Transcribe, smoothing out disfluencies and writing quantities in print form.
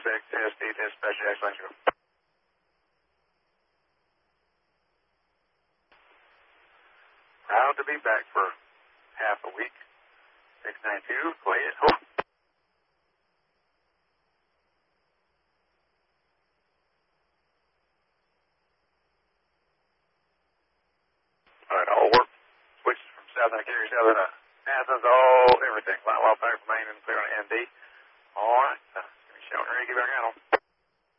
test, D, test, special, excellent, go. Proud to be back for half a week. 692, play it, hope. All right, all work. Switches from southern Gary, southern Athens, all everything. Flying wildfire from Maine and clear on ND. All right, give me a shout. Ready, get back out on.